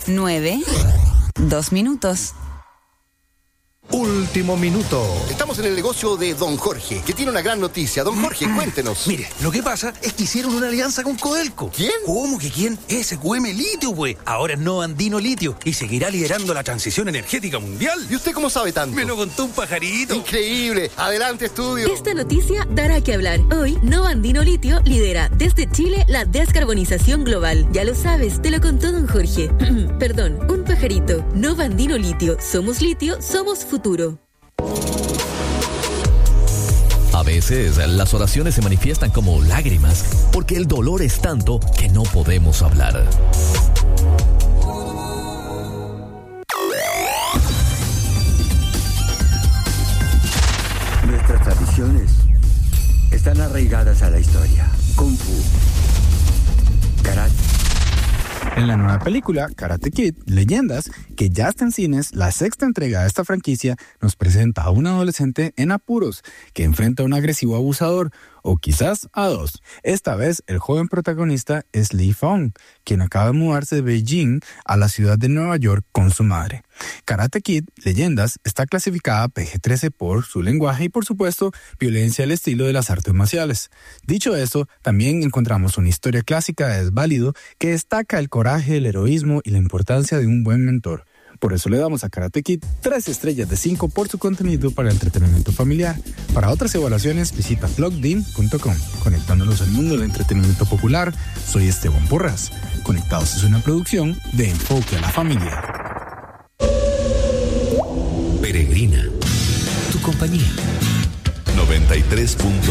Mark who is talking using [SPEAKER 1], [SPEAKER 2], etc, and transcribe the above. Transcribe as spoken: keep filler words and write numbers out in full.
[SPEAKER 1] nueve, dos minutos.
[SPEAKER 2] Último minuto.
[SPEAKER 3] Estamos en el negocio de Don Jorge, que tiene una gran noticia. Don Jorge, cuéntenos.
[SPEAKER 2] Mire, lo que pasa es que hicieron una alianza con Codelco.
[SPEAKER 3] ¿Quién?
[SPEAKER 2] ¿Cómo que quién? S Q M Litio, güey. Ahora es Nova Andino Litio y seguirá liderando la transición energética mundial.
[SPEAKER 3] ¿Y usted cómo sabe tanto?
[SPEAKER 2] Me lo contó un pajarito.
[SPEAKER 3] Increíble. Adelante, estudio.
[SPEAKER 4] Esta noticia dará que hablar. Hoy, Nova Andino Litio lidera desde Chile la descarbonización global. Ya lo sabes, te lo contó Don Jorge. Perdón, un pajarito. Nova Andino Litio. Somos litio, somos futuro.
[SPEAKER 5] A veces las oraciones se manifiestan como lágrimas porque el dolor es tanto que no podemos hablar.
[SPEAKER 6] Nuestras tradiciones están arraigadas a la historia. Kung Fu, karate.
[SPEAKER 7] En la nueva película Karate Kid, Leyendas, que ya está en cines, la sexta entrega de esta franquicia nos presenta a un adolescente en apuros que enfrenta a un agresivo abusador, o quizás a dos. Esta vez, el joven protagonista es Lee Fong, quien acaba de mudarse de Beijing a la ciudad de Nueva York con su madre. Karate Kid, Leyendas, está clasificada P G trece por su lenguaje y, por supuesto, violencia al estilo de las artes marciales. Dicho eso, también encontramos una historia clásica de desválido que destaca el coraje, el heroísmo y la importancia de un buen mentor. Por eso le damos a Karate Kid tres estrellas de cinco por su contenido para el entretenimiento familiar. Para otras evaluaciones, visita plugged in punto com. Conectándonos al mundo del entretenimiento popular, soy Esteban Porras. Conectados es una producción de Enfoque a la Familia.
[SPEAKER 5] Peregrina, tu compañía.
[SPEAKER 8] noventa y tres punto